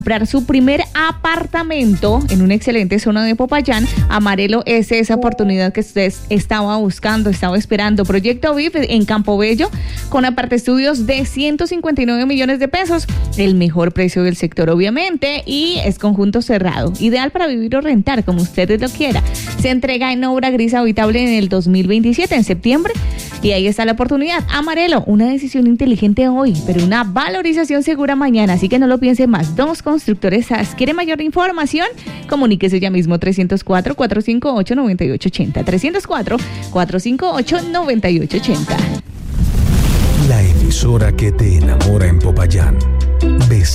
comprar su primer apartamento en una excelente zona de Popayán. Amarelo es esa oportunidad que usted estaba buscando, estaba esperando. Proyecto VIP en Campo Bello con aparte estudios de 159 millones de pesos, el mejor precio del sector obviamente, y es conjunto cerrado, ideal para vivir o rentar como ustedes lo quiera. Se entrega en obra gris habitable en el 2027, en septiembre, y ahí está la oportunidad. Amarelo, una decisión inteligente hoy, pero una valorización segura mañana, así que no lo piense más. Dos Constructores SAS. ¿Quiere mayor información? Comuníquese ya mismo 304-458-9880. 304-458-9880. La emisora que te enamora en Popayán.